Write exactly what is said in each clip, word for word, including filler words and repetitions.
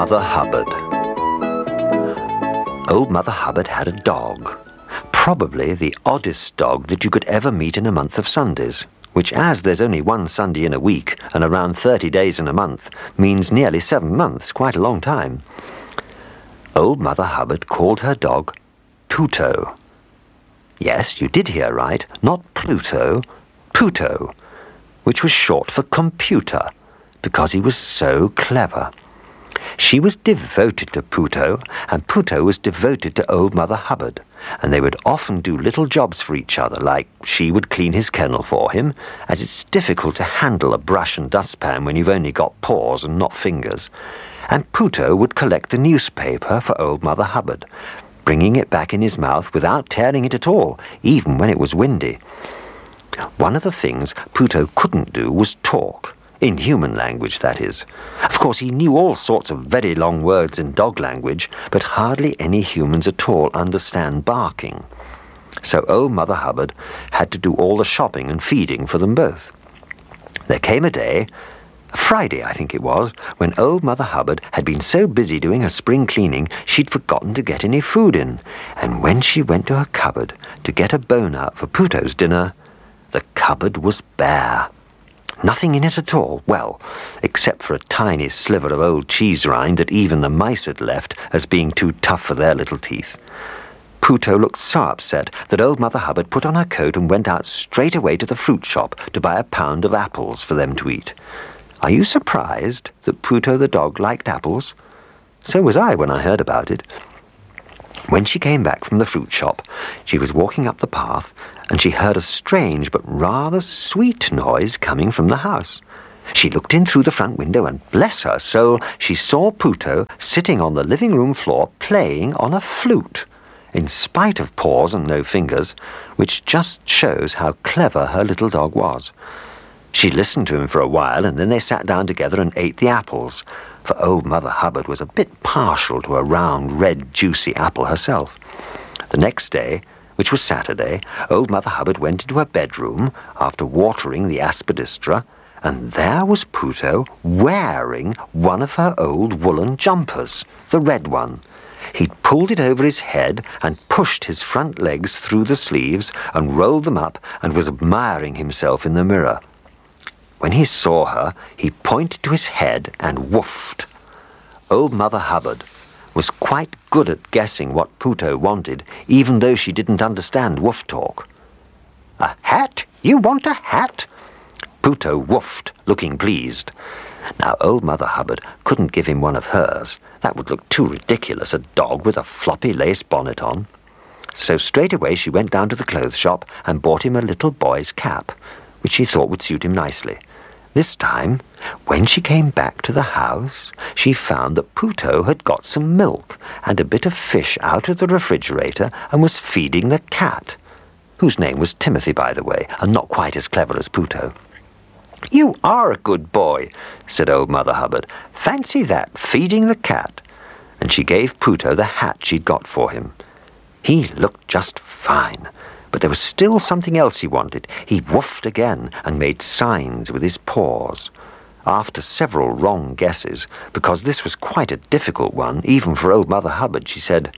Mother Hubbard. Old Mother Hubbard had a dog, probably the oddest dog that you could ever meet in a month of Sundays, which, as there's only one Sunday in a week and around thirty days in a month, means nearly seven months, quite a long time. Old Mother Hubbard called her dog Puto. Yes, you did hear right, not Pluto, Puto, which was short for computer, because he was so clever. She was devoted to Puto, and Puto was devoted to Old Mother Hubbard, and they would often do little jobs for each other, like she would clean his kennel for him, as it's difficult to handle a brush and dustpan when you've only got paws and not fingers, and Puto would collect the newspaper for Old Mother Hubbard, bringing it back in his mouth without tearing it at all, even when it was windy. One of the things Puto couldn't do was talk. In human language, that is. Of course, he knew all sorts of very long words in dog language, but hardly any humans at all understand barking. So Old Mother Hubbard had to do all the shopping and feeding for them both. There came a day, a Friday I think it was, when Old Mother Hubbard had been so busy doing her spring cleaning she'd forgotten to get any food in, and when she went to her cupboard to get a bone out for Puto's dinner, the cupboard was bare. Nothing in it at all, well, except for a tiny sliver of old cheese rind that even the mice had left as being too tough for their little teeth. Puto looked so upset that Old Mother Hubbard put on her coat and went out straight away to the fruit shop to buy a pound of apples for them to eat. Are you surprised that Puto the dog liked apples? So was I when I heard about it. When she came back from the fruit shop, she was walking up the path, and she heard a strange but rather sweet noise coming from the house. She looked in through the front window, and bless her soul, she saw Puto sitting on the living room floor playing on a flute, in spite of paws and no fingers, which just shows how clever her little dog was. She listened to him for a while, and then they sat down together and ate the apples, for Old Mother Hubbard was a bit partial to a round, red, juicy apple herself. The next day, which was Saturday, Old Mother Hubbard went into her bedroom after watering the aspidistra, and there was Puto wearing one of her old woolen jumpers, the red one. He'd pulled it over his head and pushed his front legs through the sleeves and rolled them up and was admiring himself in the mirror. When he saw her, he pointed to his head and woofed. Old Mother Hubbard was quite good at guessing what Puto wanted, even though she didn't understand woof talk. "A hat? You want a hat?" Puto woofed, looking pleased. Now, Old Mother Hubbard couldn't give him one of hers. That would look too ridiculous, a dog with a floppy lace bonnet on. So straight away she went down to the clothes shop and bought him a little boy's cap, which she thought would suit him nicely. This time, when she came back to the house, she found that Puto had got some milk and a bit of fish out of the refrigerator and was feeding the cat, whose name was Timothy, by the way, and not quite as clever as Puto. "You are a good boy," said Old Mother Hubbard. "Fancy that, feeding the cat." And she gave Puto the hat she'd got for him. He looked just fine. But there was still something else he wanted. He woofed again and made signs with his paws. After several wrong guesses, because this was quite a difficult one, even for Old Mother Hubbard, she said,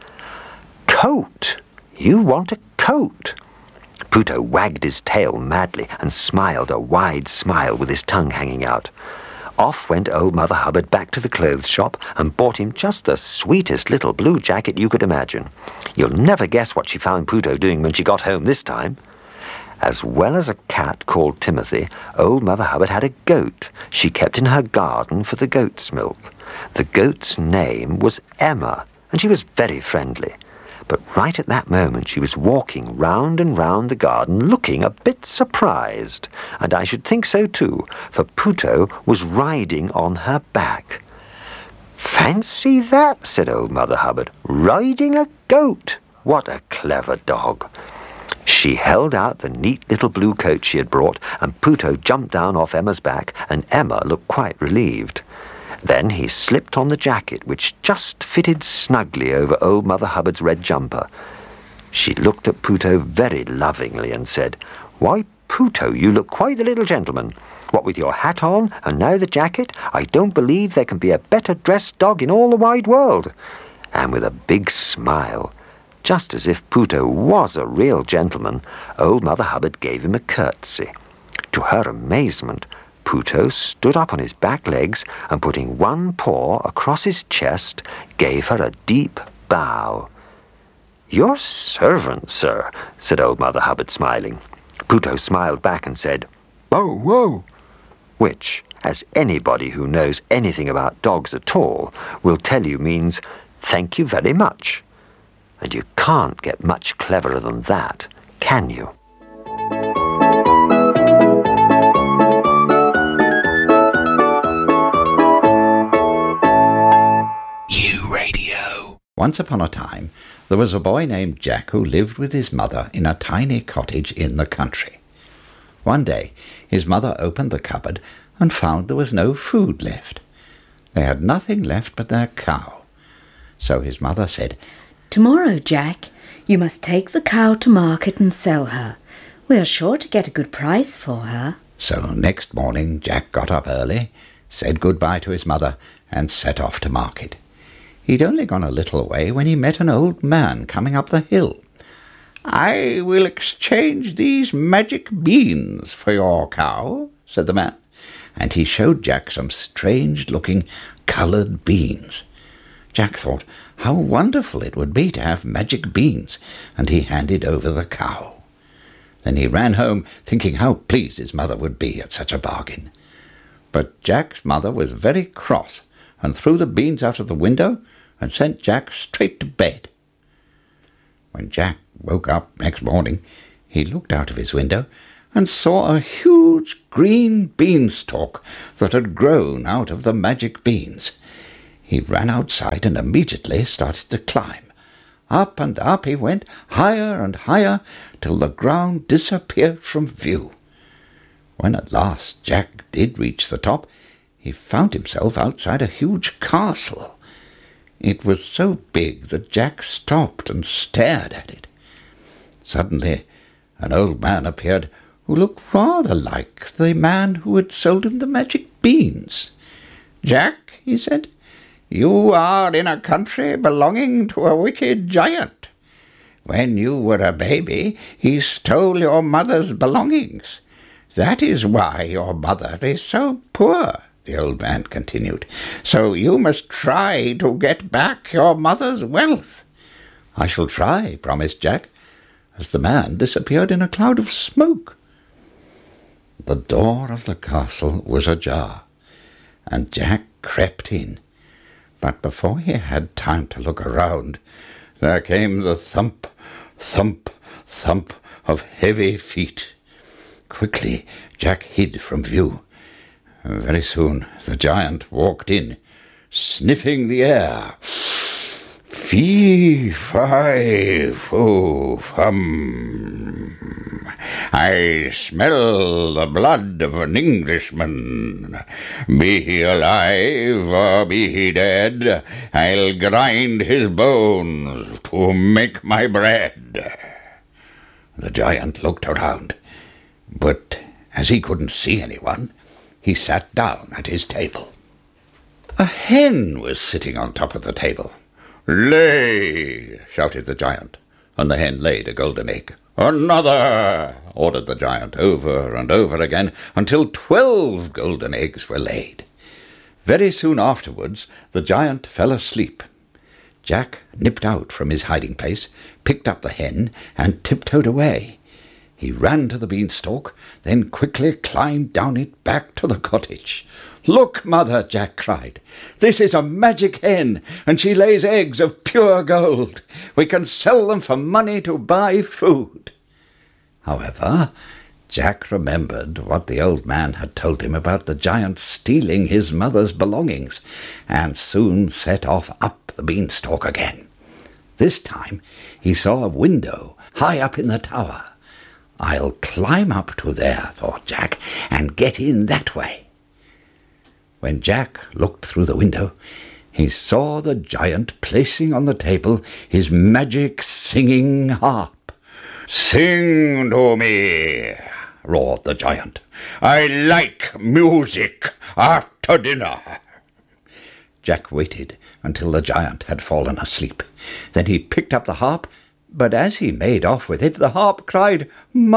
"Coat! You want a coat!" Puto wagged his tail madly and smiled a wide smile with his tongue hanging out. Off went Old Mother Hubbard back to the clothes shop and bought him just the sweetest little blue jacket you could imagine. You'll never guess what she found Puto doing when she got home this time. As well as a cat called Timothy, Old Mother Hubbard had a goat she kept in her garden for the goat's milk. The goat's name was Emma, and she was very friendly. But right at that moment she was walking round and round the garden looking a bit surprised, and I should think so too, for Puto was riding on her back. "Fancy that," said Old Mother Hubbard, "riding a goat! What a clever dog!" She held out the neat little blue coat she had brought, and Puto jumped down off Emma's back, and Emma looked quite relieved. Then he slipped on the jacket, which just fitted snugly over Old Mother Hubbard's red jumper. She looked at Puto very lovingly and said, "Why, Puto, you look quite the little gentleman. What with your hat on, and now the jacket, I don't believe there can be a better-dressed dog in all the wide world. And with a big smile, just as if Puto was a real gentleman, Old Mother Hubbard gave him a curtsy. To her amazement, Puto stood up on his back legs and, putting one paw across his chest, gave her a deep bow. "Your servant, sir," said Old Mother Hubbard, smiling. Puto smiled back and said, "Whoa, whoa," which, as anybody who knows anything about dogs at all will tell you, means "thank you very much." And you can't get much cleverer than that, can you? Once upon a time, there was a boy named Jack who lived with his mother in a tiny cottage in the country. One day, his mother opened the cupboard and found there was no food left. They had nothing left but their cow. So his mother said, "Tomorrow, Jack, you must take the cow to market and sell her. We are sure to get a good price for her." So next morning Jack got up early, said good-bye to his mother, and set off to market. He'd only gone a little way when he met an old man coming up the hill. "I will exchange these magic beans for your cow," said the man, and he showed Jack some strange-looking coloured beans. Jack thought how wonderful it would be to have magic beans, and he handed over the cow. Then he ran home, thinking how pleased his mother would be at such a bargain. But Jack's mother was very cross, and threw the beans out of the window and sent Jack straight to bed. When Jack woke up next morning, he looked out of his window and saw a huge green beanstalk that had grown out of the magic beans. He ran outside and immediately started to climb. Up and up he went, higher and higher, till the ground disappeared from view. When at last Jack did reach the top, he found himself outside a huge castle. It was so big that Jack stopped and stared at it. Suddenly an old man appeared who looked rather like the man who had sold him the magic beans. "Jack," he said, "you are in a country belonging to a wicked giant. When you were a baby, he stole your mother's belongings. That is why your mother is so poor," the old man continued. "So you must try to get back your mother's wealth." "I shall try," promised Jack, as the man disappeared in a cloud of smoke. The door of the castle was ajar, and Jack crept in. But before he had time to look around, there came the thump, thump, thump of heavy feet. Quickly Jack hid from view. Very soon the giant walked in, sniffing the air. "Fee, fi, fo, fum. I smell the blood of an Englishman. Be he alive or be he dead, I'll grind his bones to make my bread." The giant looked around, but as he couldn't see anyone, he sat down at his table. A hen was sitting on top of the table. "Lay!" shouted the giant, and the hen laid a golden egg. "Another!" ordered the giant, over and over again, until twelve golden eggs were laid. Very soon afterwards the giant fell asleep. Jack nipped out from his hiding-place, picked up the hen, and tiptoed away. He ran to the beanstalk, then quickly climbed down it back to the cottage. "Look, mother," Jack cried. "This is a magic hen, and she lays eggs of pure gold. We can sell them for money to buy food." However, Jack remembered what the old man had told him about the giant stealing his mother's belongings, and soon set off up the beanstalk again. This time he saw a window high up in the tower. "I'll climb up to there," thought Jack, "and get in that way." When Jack looked through the window, he saw the giant placing on the table his magic singing harp. "Sing to me," roared the giant. "I like music after dinner." Jack waited until the giant had fallen asleep. Then he picked up the harp, but as he made off with it, the harp cried,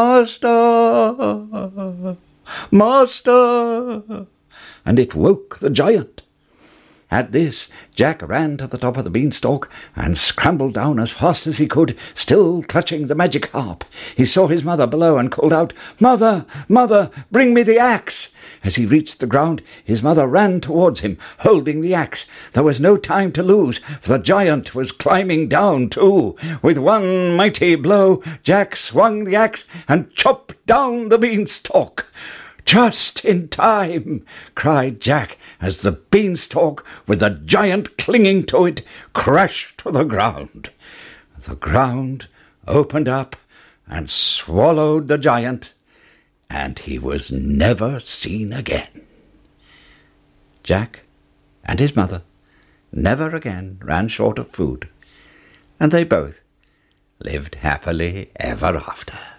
"Master! Master!" and it woke the giant. At this, Jack ran to the top of the beanstalk and scrambled down as fast as he could, still clutching the magic harp. He saw his mother below and called out, "Mother, mother, bring me the axe!" As he reached the ground, his mother ran towards him, holding the axe. There was no time to lose, for the giant was climbing down too. With one mighty blow, Jack swung the axe and chopped down the beanstalk. "Just in time!" cried Jack, as the beanstalk, with the giant clinging to it, crashed to the ground. The ground opened up and swallowed the giant, and he was never seen again. Jack and his mother never again ran short of food, and they both lived happily ever after.